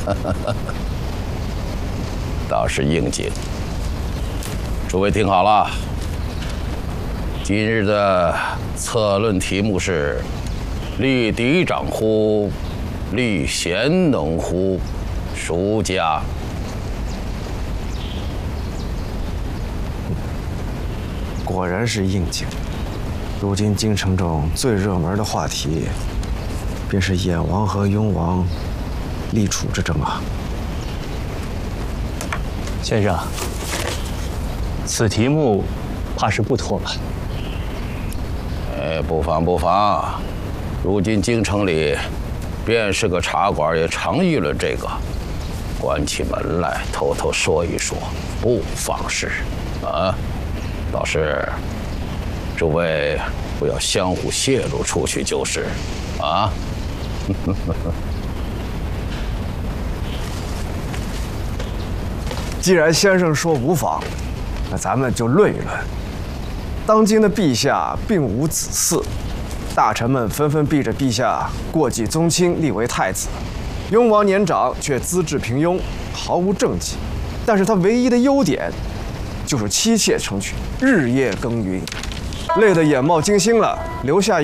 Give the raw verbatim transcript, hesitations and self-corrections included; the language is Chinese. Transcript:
倒是应景。诸位听好了，今日的策论题目是：立嫡长乎？立贤能乎？孰佳？ 果然是应景。如今京城中最热门的话题，便是衍王和雍王立储之争啊。 先生，此题目怕是不妥吧？ 哎，不妨不妨。如今京城里，便是个茶馆，也常议论这个。关起门来偷偷说一说，不妨事啊。倒是，诸位不要相互泄露出去就是啊。 既然先生说无妨，那咱们就论一论。当今的陛下并无子嗣，大臣们纷纷逼着陛下过继宗亲，立为太子。雍王年长，却资质平庸，毫无政绩。但是他唯一的优点，就是妻妾成群，日夜耕耘，累得眼冒金星了，留下